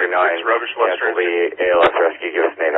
49, Robish Western. cancel the ALS rescue, give us name